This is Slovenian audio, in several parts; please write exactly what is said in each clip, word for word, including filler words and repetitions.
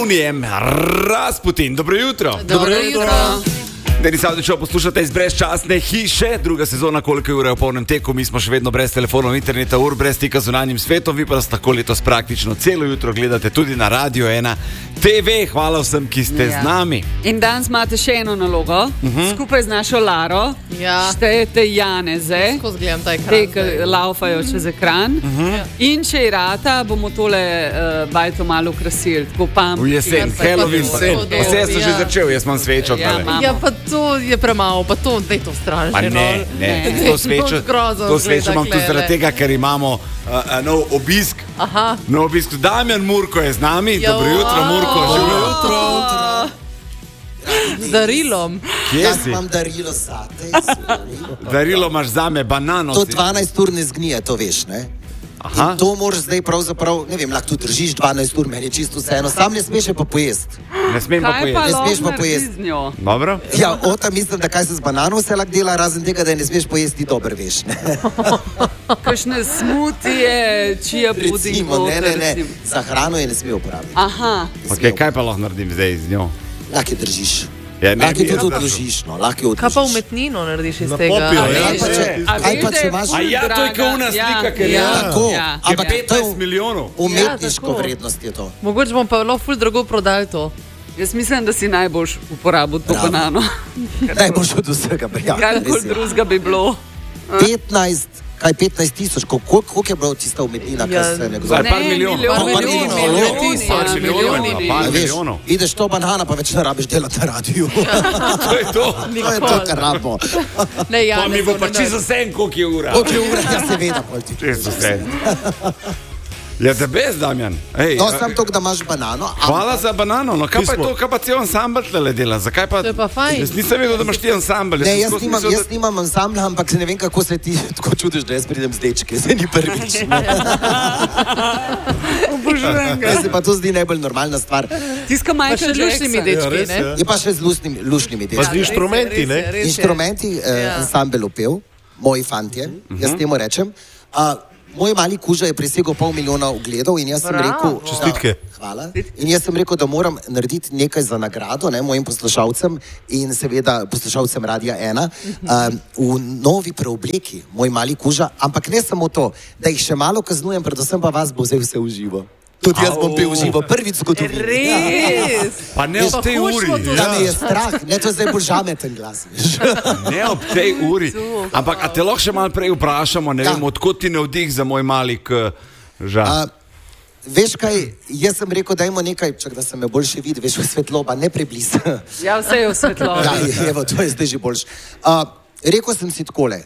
Tonijem Rasputin. Dobro jutro. Dobro jutro. Denis Avdićev, poslušate iz brezčasne hiše, druga sezona, koliko ure je v polnem teku, mi smo še vedno brez telefonov, interneta, ur, brez stika z zunanjim svetom, vi pa nas tako letos praktično celo jutro gledate tudi na Radio ena T V. Hvala vsem, ki ste ja. z nami. In danes imate še eno nalogo, uh-huh. skupaj z našo Laro, ja. štejete Janeze, te, ki laufajo čez ekran, uh-huh. in če je rata, bomo tole uh, bajto malo krasili, tako pameti. V jesen, Halloween, vse sem ja. že začel, jaz imam svečo. Ja, ja, pa to je premalo, pa to, daj to straži. Pa ne, ne, ne. to svečo, to svečo imam tudi zaradi tega, ker imamo uh, nov obisk. Aha. Nov obisk. Damjan Murko je z nami. Jo. Dobro jutro, Murko. Dobro jutro. Z darilom. Kje Jaz si? imam darilo zate. Darilo imaš zame, banano. To dvanajst ur ne zgnije, to veš, ne? Aha. In to moraš zdaj pravzaprav, ne vem, lahko tu držiš dvanajst ur, meni je čisto vseeno. Sam ne smeš pa pojesti. Ne smem pa pojesti. Ne smeš pa pojesti. Dobro. Ja, ota mislim, da kaj se z banano vse lahko dela, razen tega, da je ne smeš pojesti, dobro veš. Kakšne smutije, čija puding. Recimo, ne, ne, ne, za hrano je ne sme uporabiti. Aha. Ok, kaj pa lahko naredim zdaj z njo? Lahko je držiš. Ja, ne, lahko je ja, tudi odložiš, no, lahko je odložiš. Kaj pa umetnino narediš iz tega? Popijo, ja. Kaj pa če, kaj pa če imaš... A ja, to je kao una slika, ker je ja, tako, ja. ampak to je petnajst milijonov. umetniško Ja, vrednost je to. Mogoče bom pa ful drago prodal to. Jaz mislim, da si najboljš uporabil to Bravo. banano. Najboljš od vsega, ja. Karkoli drugega bi bilo. petnajst, kaj petnajst tisoč, koliko, koliko je bilo tista umetnina, Ja, kaj se nekdo... Zdaj, par milijonov. Milijoni, Par milijoni, milijonov, milijoni, tisoč, ja, milijoni. milijoni. Par A veš, milijonov. ideš to banana, pa več ne rabiš delati na radiju. To je to. To je to, kar rabimo. Ne, ja, Pa mi bo pa čisto vsem, koliko je ura. Koliko je ura, ja seveda, pol ti. Čisto vsem. Ja, da bez, Damjan. Ej, No, sam to, da imaš banano. hvala za banano, no kaj pa je to, kaj pa cel ansambl tle dela? Zakaj pa... To je pa fajn. Jaz nisem vedel, da imaš ti ansambl. Ne, jaz nimam, jaz nimam ansambla, ampak se ne vem, kako se ti tako čudiš, da jaz pridem z dečke. Zdaj ni prvič. Obožujem ga. Jaz se pa to zdi najbolj normalna stvar. Tiska Pa še Michael lušnimi Jackson. dečki, ne? Je pa še z lušnimi, lušnimi Pa z dečki. inštrumenti, ne? Res je. Inštrumenti, eh, Ja. ansambel upel, moji fantje, jaz temu rečem. Uh, moj mali kuža je presegel pol milijona ogledov in jaz sem Bravo. rekel... Čestitke. Da, hvala. In jaz sem rekel, da moram narediti nekaj za nagrado, ne, mojim poslušalcem in seveda poslušalcem Radia ena um, v novi preobleki, moj mali kuža, ampak ne samo to, da jih še malo kaznujem, predvsem pa vas bo vzel vse v živo. Tudi jaz bom pel v živo, prvič v zgodovini. Res. Pa ne ob tej uri. Da me je strah, ne, to je zdaj bolj žameten glas. veš. Ne ob tej uri. Ampak a te lahko še malo prej vprašamo, ne Ja. vem, odkot ti navdih za moj mali k... žal. A, veš kaj, jaz sem rekel, dajmo nekaj, čak da se me boljše vidi, veš, svetloba, ne prebliz. Ja, vse je v svetlobi. Ja, evo, to je zdaj že boljš. Uh, rekel sem si takole,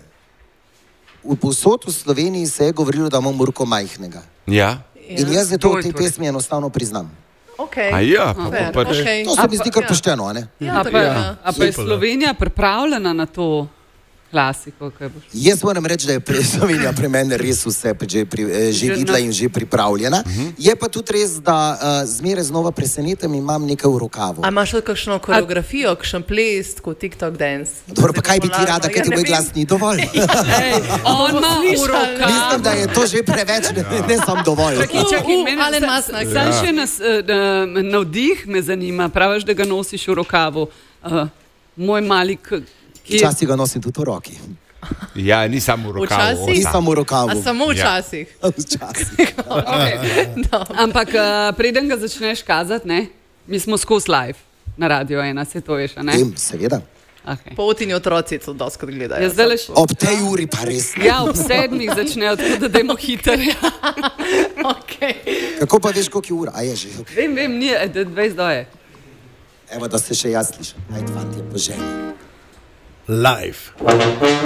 v povsod v Sloveniji se je govorilo, da imam Murko majhnega. Ja? In jaz zato To v je tej torej. pesmi enostavno priznam. Okay. A ja, pa, pa, Fair, pa, okay. To se mi zdi kar Ja. pošteno, a ne? Ja, A tako pa, je. a pa je Slovenija pripravljena na to klasiko? Kaj boš? Jaz moram reči, da je pre, Slovenija pri meni res vse že, pri, eh, že Že videla na- in že pripravljena. Je pa tudi res, da uh, zmeraj znova presenetim in imam nekaj v rokavu. A imaš še kakšno koreografijo, kakšen ples, kot TikTok dance? Dobro, pa kaj bi ti rada, ker ti moj glas ni dovolj? Ej, on ima v rokah. Mislim, da je to že preveč, ne, ne sam dovolj. Čakaj, čakaj, Uh, uh, mene Alen sa- Masnak. Sam še nas uh, uh, navdih me zanima, praviš, da ga nosiš v rokavu. Uh, moj mali, k- ki je... Včasih ga nosim tudi v roki. ja, ni samo v rokavu. Včasih? Ni ostal. samo v rokavu. A samo včasih. Včasih. No. Ampak uh, preden ga začneš kazati, ne, mi smo skozi live na Radio ena, se to veš, a ne? Vem, seveda. Okay. Poltini otroci to doskrat gledajo. Ja, zdaj le še... Ob tej uri pa res. Ja, ob sedmih začnejo, tako da dajmo hitro. Okay. Kako pa veš, koliko je ura? A je že. Vem, vem, ni, dvajset do je. Evo, da se še jaz slišim. Ajde, fantje, po ženi. Live.